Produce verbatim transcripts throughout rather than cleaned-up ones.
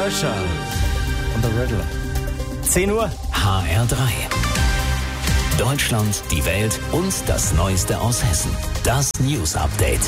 Pressure und The Riddle. zehn Uhr. H R drei. Deutschland, die Welt und das Neueste aus Hessen. Das News Update.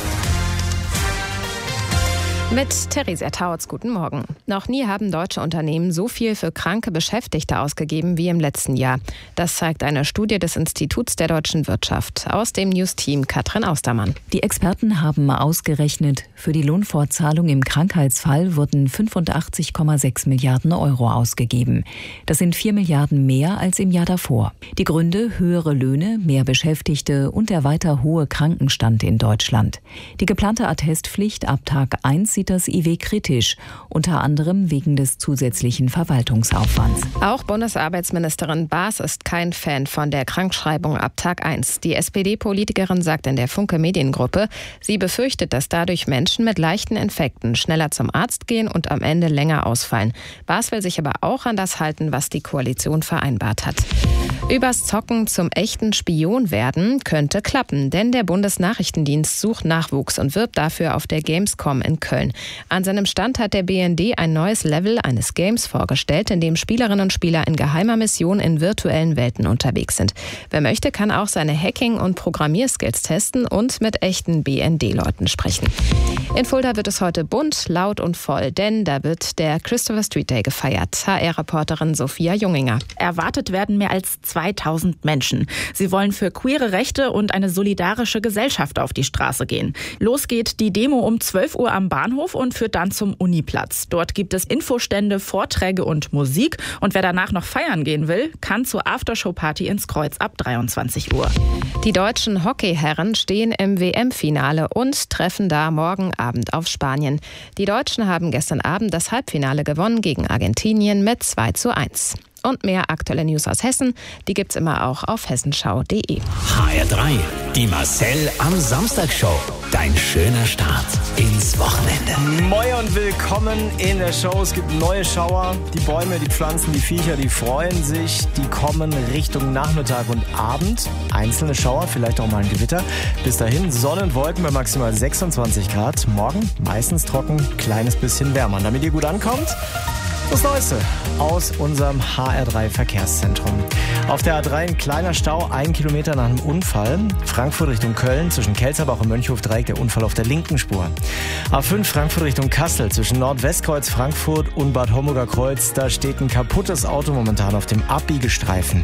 Mit Theresia Tautz, guten Morgen. Noch nie haben deutsche Unternehmen so viel für kranke Beschäftigte ausgegeben wie im letzten Jahr. Das zeigt eine Studie des Instituts der deutschen Wirtschaft. Aus dem News-Team Katrin Austermann. Die Experten haben ausgerechnet, für die Lohnfortzahlung im Krankheitsfall wurden fünfundachtzig Komma sechs Milliarden Euro ausgegeben. Das sind vier Milliarden mehr als im Jahr davor. Die Gründe: höhere Löhne, mehr Beschäftigte und der weiter hohe Krankenstand in Deutschland. Die geplante Attestpflicht ab Tag eins sieht das I W kritisch, unter anderem wegen des zusätzlichen Verwaltungsaufwands. Auch Bundesarbeitsministerin Baas ist kein Fan von der Krankschreibung ab Tag eins. Die S P D-Politikerin sagt in der Funke Mediengruppe, sie befürchtet, dass dadurch Menschen mit leichten Infekten schneller zum Arzt gehen und am Ende länger ausfallen. Baas will sich aber auch an das halten, was die Koalition vereinbart hat. Übers Zocken zum echten Spion werden könnte klappen, denn der Bundesnachrichtendienst sucht Nachwuchs und wirbt dafür auf der Gamescom in Köln. An seinem Stand hat der B N D ein neues Level eines Games vorgestellt, in dem Spielerinnen und Spieler in geheimer Mission in virtuellen Welten unterwegs sind. Wer möchte, kann auch seine Hacking- und Programmierskills testen und mit echten B N D-Leuten sprechen. In Fulda wird es heute bunt, laut und voll, denn da wird der Christopher Street Day gefeiert. H R-Reporterin Sophia Junginger. Erwartet werden mehr als zweitausend Menschen. Sie wollen für queere Rechte und eine solidarische Gesellschaft auf die Straße gehen. Los geht die Demo um zwölf Uhr am Bahnhof und führt dann zum Uniplatz. Dort gibt es Infostände, Vorträge und Musik. Und wer danach noch feiern gehen will, kann zur Aftershow-Party ins Kreuz ab dreiundzwanzig Uhr. Die deutschen Hockeyherren stehen im W M-Finale und treffen da morgen Abend auf Spanien. Die Deutschen haben gestern Abend das Halbfinale gewonnen gegen Argentinien mit zwei zu eins. Und mehr aktuelle News aus Hessen, die gibt's immer auch auf hessenschau punkt de. H R drei. Die Marcel am Samstag Show. Dein schöner Start ins Wochenende. Moin und willkommen in der Show. Es gibt neue Schauer. Die Bäume, die Pflanzen, die Viecher, die freuen sich. Die kommen Richtung Nachmittag und Abend. Einzelne Schauer, vielleicht auch mal ein Gewitter. Bis dahin Sonne und Wolken bei maximal sechsundzwanzig Grad. Morgen meistens trocken, kleines bisschen wärmer. Und damit ihr gut ankommt, das Neueste aus unserem H R drei Verkehrszentrum. Auf der A drei ein kleiner Stau, ein Kilometer nach einem Unfall. Frankfurt Richtung Köln, zwischen Kelzerbach und Mönchhof-Dreieck der Unfall auf der linken Spur. A fünf Frankfurt Richtung Kassel, zwischen Nordwestkreuz Frankfurt und Bad Homburger Kreuz. Da steht ein kaputtes Auto momentan auf dem Abbiegestreifen.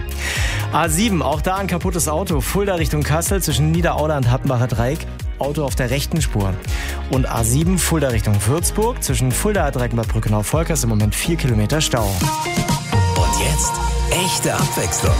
A sieben, auch da ein kaputtes Auto. Fulda Richtung Kassel, zwischen Niederauder und Hattenbacher Dreieck. Auto auf der rechten Spur. Und A sieben Fulda Richtung Würzburg, zwischen Fulda Dreieck und Bad Brückenau-Volkers im Moment vier Kilometer Stau. Und jetzt echte Abwechslung.